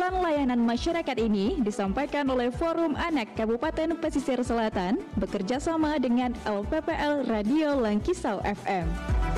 Kesimpulan layanan masyarakat ini disampaikan oleh Forum Anak Kabupaten Pesisir Selatan bekerja sama dengan LPPL Radio Langkisau FM.